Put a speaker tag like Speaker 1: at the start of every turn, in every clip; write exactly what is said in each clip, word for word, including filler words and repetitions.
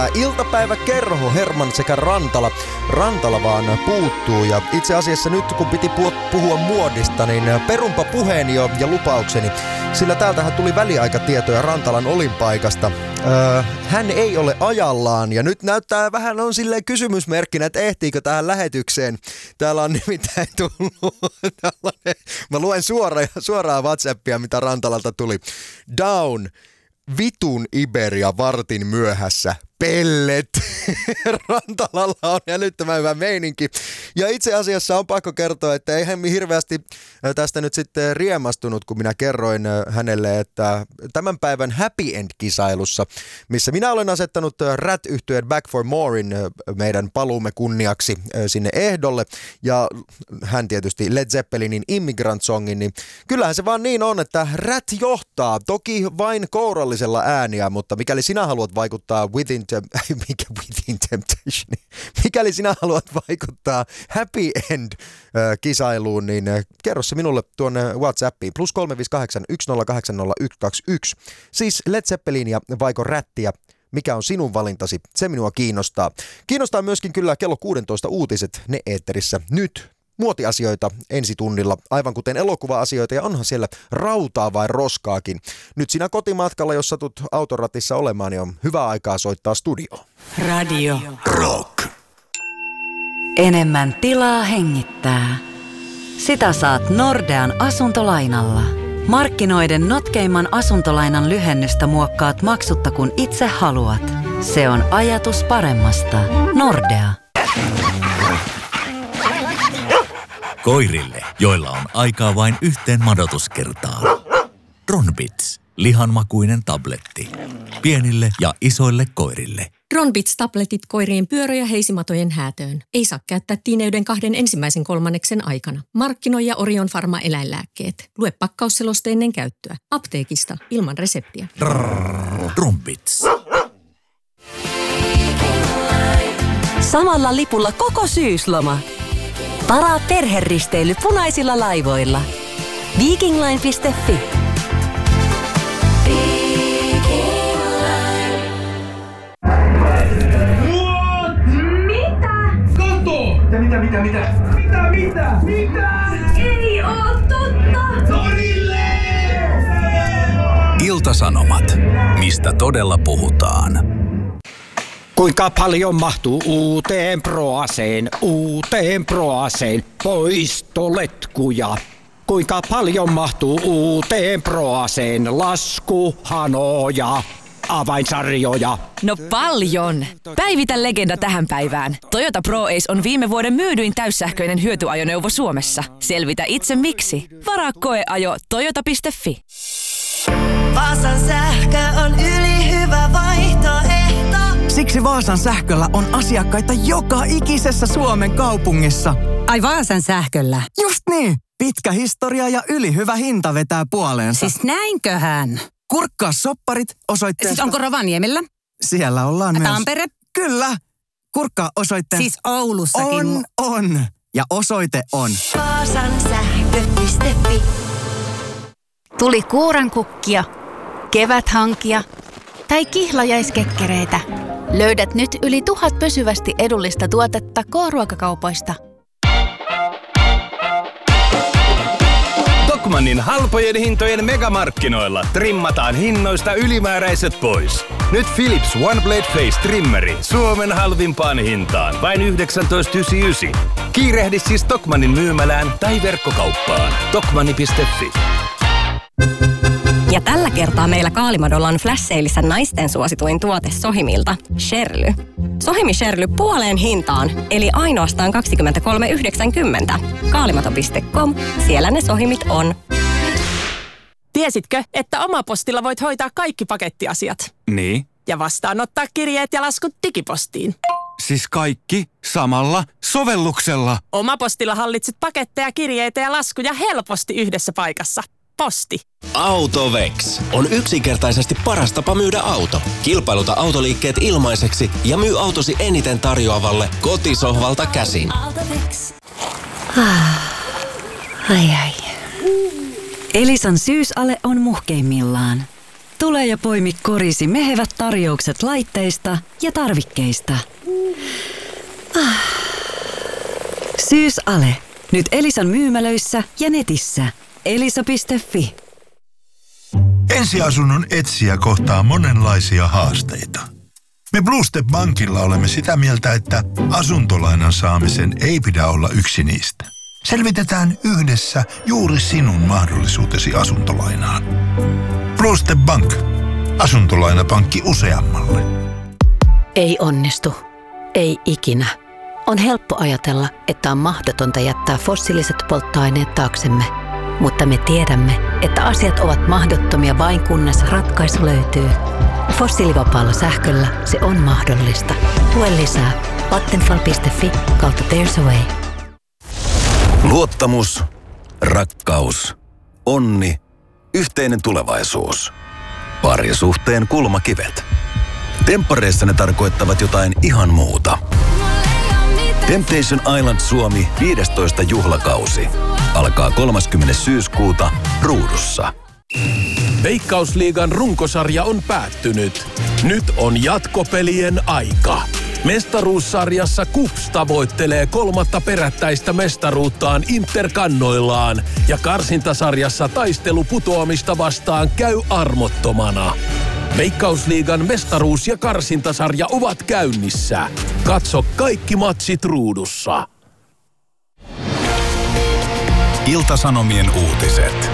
Speaker 1: Iltapäiväkerho Herman sekä Rantala. Rantala vaan puuttuu ja itse asiassa nyt kun piti puhua muodista, niin perunpa puheeni jo ja lupaukseni. Sillä täältähän tuli väliaikatietoja Rantalan olinpaikasta. Öö, hän ei ole ajallaan ja nyt näyttää vähän on silleen kysymysmerkkinä, että ehtiikö tähän lähetykseen. Täällä on nimittäin tullut tällainen, mä luen suoraan, suoraan WhatsAppia, mitä Rantalalta tuli. Down. Vitun Iberia vartin myöhässä. Pellet. Rantalalla on älyttömän hyvä meininki. Ja itse asiassa on pakko kertoa, että ei hän hirveästi tästä nyt sitten riemastunut, kun minä kerroin hänelle, että tämän päivän Happy End-kisailussa, missä minä olen asettanut Rat-yhtyeen Back for Morein meidän paluumme kunniaksi sinne ehdolle, ja hän tietysti Led Zeppelinin Immigrant Songin, niin kyllähän se vaan niin on, että Rat johtaa, toki vain kourallisella ääniä, mutta mikäli sinä haluat vaikuttaa Within Mikä Within Temptation? Mikäli sinä haluat vaikuttaa Happy End-kisailuun, niin kerro se minulle tuonne WhatsAppiin. Plus kolme viisi kahdeksan yksi nolla kahdeksan nolla yksi kaksi yksi. Siis Led Zeppelinia vaiko Rättiä? Mikä on sinun valintasi? Se minua kiinnostaa. Kiinnostaa myöskin kyllä kello kuusitoista uutiset, ne eetterissä nyt. Muotiasioita ensi tunnilla, aivan kuten elokuva-asioita, ja onhan siellä rautaa vai roskaakin. Nyt sinä kotimatkalla, jos satut autoratissa olemaan, niin on hyvä aikaa soittaa studioon.
Speaker 2: Radio
Speaker 3: Rock.
Speaker 2: Enemmän tilaa hengittää. Sitä saat Nordean asuntolainalla. Markkinoiden notkeimman asuntolainan lyhennystä muokkaat maksutta kun itse haluat. Se on ajatus paremmasta. Nordea.
Speaker 3: Koirille, joilla on aikaa vain yhteen madotuskertaan. Ronbits, lihanmakuinen tabletti. Pienille ja isoille koirille.
Speaker 4: Ronbits-tabletit koirien pyörö- ja heisimatojen häätöön. Ei saa käyttää tiineyden kahden ensimmäisen kolmanneksen aikana. Markkinoija Orion Pharma eläinlääkkeet. Lue pakkausseloste ennen käyttöä. Apteekista ilman reseptiä.
Speaker 3: Ronbits.
Speaker 5: Samalla lipulla koko syysloma. Varaa perheristeily punaisilla laivoilla. Vikingline piste fi.
Speaker 6: Mitä, mitä, mitä? Mitä, mitä? Mitä?
Speaker 7: Ei oo totta!
Speaker 6: Torille!
Speaker 3: Ilta-Sanomat. Mistä todella puhutaan?
Speaker 8: Kuinka paljon mahtuu uuteen Proaseen, uuteen Proaseen poistoletkuja? Kuinka paljon mahtuu uuteen Proaseen laskuhanoja, avainsarjoja?
Speaker 9: No paljon! Päivitä legenda tähän päivään. Toyota ProAce on viime vuoden myydyin täyssähköinen hyötyajoneuvo Suomessa. Selvitä itse miksi. Varaa koeajo toyota piste fi.
Speaker 10: Vaasan sähkö on ylihyvä vaihtoehto.
Speaker 11: Siksi Vaasan sähköllä on asiakkaita joka ikisessä Suomen kaupungissa.
Speaker 12: Ai Vaasan sähköllä?
Speaker 11: Just niin! Pitkä historia ja ylihyvä hinta vetää puoleensa.
Speaker 12: Siis näinköhän?
Speaker 11: Kurkkaa sopparit osoitteesta...
Speaker 12: Siis onko Rovaniemellä?
Speaker 11: Siellä ollaan myös...
Speaker 12: Tampere?
Speaker 11: Kyllä! Kurkkaa osoitteesta...
Speaker 12: Siis Oulussakin.
Speaker 11: On, on. Ja osoite on...
Speaker 10: Vaasan sähkö piste fi.
Speaker 13: Tuli kuurankukkia, keväthankia tai kihlajaiskekkereitä. Löydät nyt yli tuhat pysyvästi edullista tuotetta K-ruokakaupoista.
Speaker 14: Tokmannin halpojen hintojen megamarkkinoilla trimmataan hinnoista ylimääräiset pois. Nyt Philips One Blade Face Trimmeri Suomen halvimpaan hintaan vain yhdeksäntoista yhdeksänkymmentäyhdeksän. Kiirehdi siis Tokmannin myymälään tai verkkokauppaan. Tokmanni piste fi.
Speaker 15: Ja tällä kertaa meillä Kaalimadolla on flash-seilissä naisten suosituin tuote Sohimilta, Sherly. Sohimi Sherly puoleen hintaan, eli ainoastaan kaksikymmentäkolme yhdeksänkymmentä. Kaalimato piste com, siellä ne Sohimit on.
Speaker 16: Tiesitkö, että Omapostilla voit hoitaa kaikki pakettiasiat?
Speaker 17: Niin.
Speaker 16: Ja vastaanottaa kirjeet ja laskut digipostiin.
Speaker 17: Siis kaikki samalla sovelluksella.
Speaker 16: Omapostilla hallitset paketteja, kirjeitä ja laskuja helposti yhdessä paikassa. Posti.
Speaker 18: Autovex on yksinkertaisesti paras tapa myydä auto. Kilpailuta autoliikkeet ilmaiseksi ja myy autosi eniten tarjoavalle kotisohvalta käsin.
Speaker 10: Autovex.
Speaker 2: Ai ai. Elisan syysale on muhkeimmillaan. Tule ja poimi korisi mehevät tarjoukset laitteista ja tarvikkeista. Ah. Syysale. Nyt Elisan myymälöissä ja netissä. elisa piste fi.
Speaker 19: Ensiasunnon etsijä kohtaa monenlaisia haasteita. Me Blue Step Bankilla olemme sitä mieltä, että asuntolainan saamisen ei pidä olla yksi niistä. Selvitetään yhdessä juuri sinun mahdollisuutesi asuntolainaan. Blue Step Bank. Asuntolainapankki useammalle.
Speaker 20: Ei onnistu. Ei ikinä. On helppo ajatella, että on mahdotonta jättää fossiiliset polttoaineet taaksemme. Mutta me tiedämme, että asiat ovat mahdottomia vain kunnes ratkaisu löytyy. Fossiilivapaalla sähköllä se on mahdollista. Tue lisää. Vattenfall piste fi kautta There's a Way.
Speaker 14: Luottamus, rakkaus, onni, yhteinen tulevaisuus. Parisuhteen kulmakivet. Temppareissa ne tarkoittavat jotain ihan muuta. Temptation Island Suomi viidestoista juhlakausi. Alkaa kolmaskymmenes syyskuuta Ruudussa.
Speaker 21: Veikkausliigan runkosarja on päättynyt. Nyt on jatkopelien aika. Mestaruussarjassa KuPS tavoittelee kolmatta perättäistä mestaruuttaan Interkannoillaan ja karsintasarjassa taistelu putoamista vastaan käy armottomana. Veikkausliigan mestaruus- ja karsintasarja ovat käynnissä. Katso kaikki matsit Ruudussa.
Speaker 22: Ilta-Sanomien uutiset.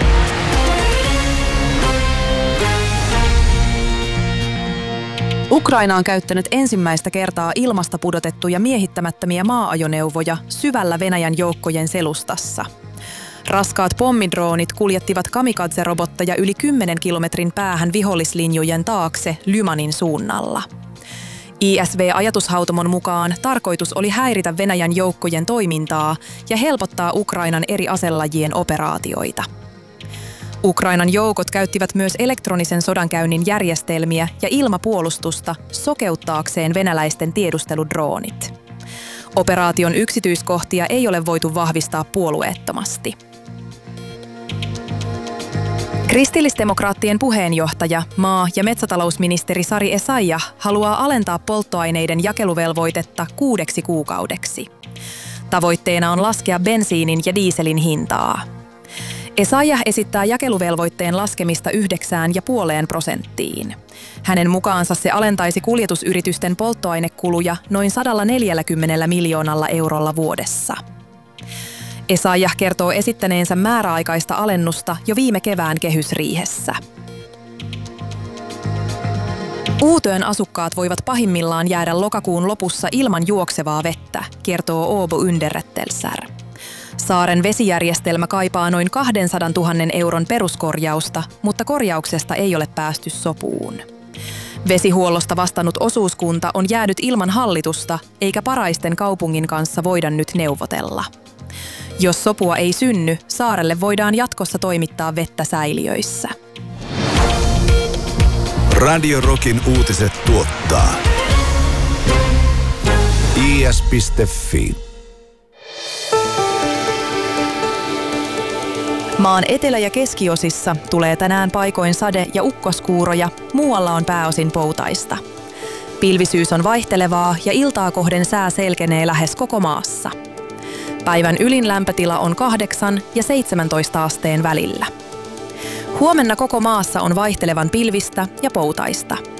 Speaker 9: Ukraina on käyttänyt ensimmäistä kertaa ilmasta pudotettuja miehittämättömiä maa-ajoneuvoja syvällä Venäjän joukkojen selustassa. Raskaat pommidroonit kuljettivat kamikaze-robotteja yli kymmenen kilometrin päähän vihollislinjojen taakse Lymanin suunnalla. I S V-ajatushautomon mukaan tarkoitus oli häiritä Venäjän joukkojen toimintaa ja helpottaa Ukrainan eri aselajien operaatioita. Ukrainan joukot käyttivät myös elektronisen sodankäynnin järjestelmiä ja ilmapuolustusta sokeuttaakseen venäläisten tiedusteludroonit. Operaation yksityiskohtia ei ole voitu vahvistaa puolueettomasti. Kristillisdemokraattien puheenjohtaja, maa- ja metsätalousministeri Sari Essayah haluaa alentaa polttoaineiden jakeluvelvoitetta kuudeksi kuukaudeksi. Tavoitteena on laskea bensiinin ja dieselin hintaa. Essayah esittää jakeluvelvoitteen laskemista yhdeksään ja puoleen prosenttiin. Hänen mukaansa se alentaisi kuljetusyritysten polttoainekuluja noin sata neljäkymmentä miljoonalla eurolla vuodessa. Essayah kertoo esittäneensä määräaikaista alennusta jo viime kevään kehysriihessä. Uutön asukkaat voivat pahimmillaan jäädä lokakuun lopussa ilman juoksevaa vettä, kertoo Åbo Underrättelser. Saaren vesijärjestelmä kaipaa noin kaksisataatuhatta euron peruskorjausta, mutta korjauksesta ei ole päästy sopuun. Vesihuollosta vastannut osuuskunta on jäänyt ilman hallitusta, eikä Paraisten kaupungin kanssa voida nyt neuvotella. Jos sopua ei synny, saarelle voidaan jatkossa toimittaa vettä säiliöissä.
Speaker 22: Radio Rockin uutiset tuottaa i s piste fi.
Speaker 9: Maan etelä- ja keskiosissa tulee tänään paikoin sade- ja ukkoskuuroja, muualla on pääosin poutaista. Pilvisyys on vaihtelevaa ja iltaa kohden sää selkenee lähes koko maassa. Päivän ylin lämpötila on kahdeksan ja seitsemäntoista asteen välillä. Huomenna koko maassa on vaihtelevan pilvistä ja poutaista.